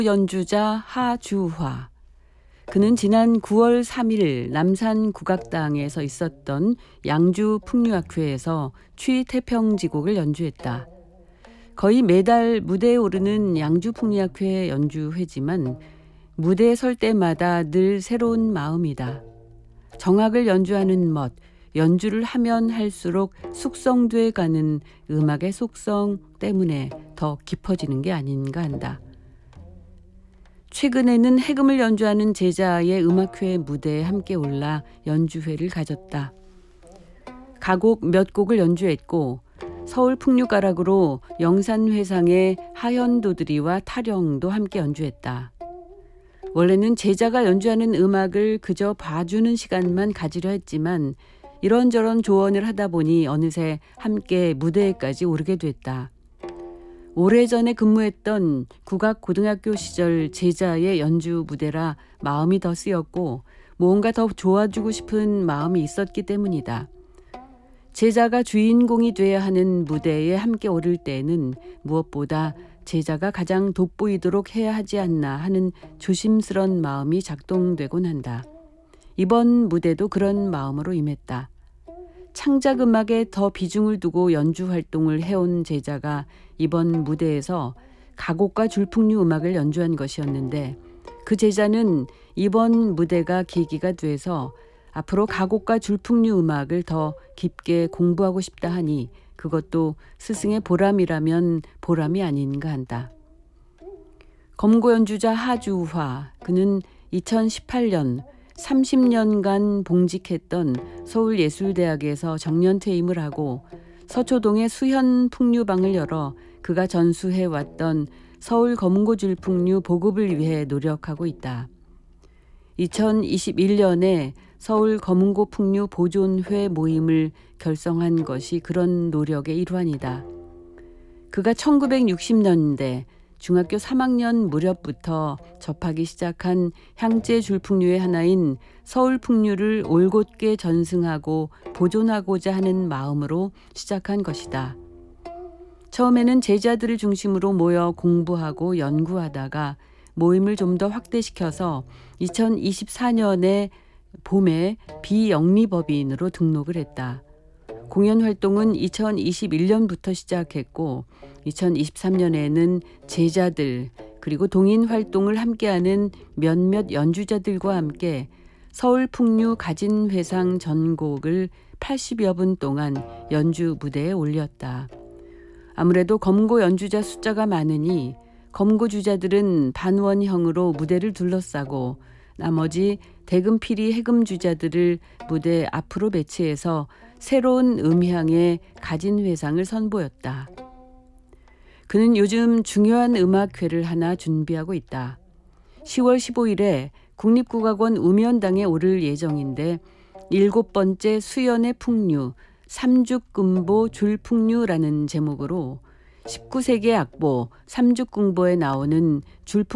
연주자 하주화. 그는 지난 9월 3일 남산국악당에서 있었던 양주풍류학회에서 취태평지곡을 연주했다. 거의 매달 무대에 오르는 양주풍류학회 연주회지만 무대에 설 때마다 늘 새로운 마음이다. 정악을 연주하는 멋, 연주를 하면 할수록 숙성돼 가는 음악의 속성 때문에 더 깊어지는 게 아닌가 한다. 최근에는 해금을 연주하는 제자의 음악회 무대에 함께 올라 연주회를 가졌다. 가곡 몇 곡을 연주했고 서울 풍류가락으로 영산회상의 하현도들이와 타령도 함께 연주했다. 원래는 제자가 연주하는 음악을 그저 봐주는 시간만 가지려 했지만 이런저런 조언을 하다 보니 어느새 함께 무대에까지 오르게 됐다. 오래전에 근무했던 국악고등학교 시절 제자의 연주 무대라 마음이 더 쓰였고 뭔가 더 도와주고 싶은 마음이 있었기 때문이다. 제자가 주인공이 돼야 하는 무대에 함께 오를 때에는 무엇보다 제자가 가장 돋보이도록 해야 하지 않나 하는 조심스런 마음이 작동되곤 한다. 이번 무대도 그런 마음으로 임했다. 창작음악에 더 비중을 두고 연주 활동을 해온 제자가 이번 무대에서 가곡과 줄풍류 음악을 연주한 것이었는데 그 제자는 이번 무대가 계기가 돼서 앞으로 가곡과 줄풍류 음악을 더 깊게 공부하고 싶다 하니 그것도 스승의 보람이라면 보람이 아닌가 한다. 검고 연주자 하주화, 그는 2018년 30년간 봉직했던 서울예술대학에서 정년퇴임을 하고 서초동에 수현풍류방을 열어 그가 전수해왔던 서울 검은고줄풍류 보급을 위해 노력하고 있다. 2021년에 서울 검은고풍류 보존회 모임을 결성한 것이 그런 노력의 일환이다. 그가 1960년대 중학교 3학년 무렵부터 접하기 시작한 향제 줄풍류의 하나인 서울풍류를 올곧게 전승하고 보존하고자 하는 마음으로 시작한 것이다. 처음에는 제자들을 중심으로 모여 공부하고 연구하다가 모임을 좀 더 확대시켜서 2024년에 봄에 비영리법인으로 등록을 했다. 공연 활동은 2021년부터 시작했고 2023년에는 제자들 그리고 동인 활동을 함께하는 몇몇 연주자들과 함께 서울풍류 가진회상 전곡을 80여 분 동안 연주 무대에 올렸다. 아무래도 검고 연주자 숫자가 많으니 검고 주자들은 반원형으로 무대를 둘러싸고 나머지 대금피리 해금 주자들을 무대 앞으로 배치해서 새로운 음향의 가진회상을 선보였다. 그는 요즘 중요한 음악회를 하나 준비하고 있다. 10월 15일에 국립국악원 음연당에 오를 예정인데 7번째 수연의 풍류, 삼죽금보 줄풍류라는 제목으로 19세기 악보 삼죽금보에 나오는 줄풍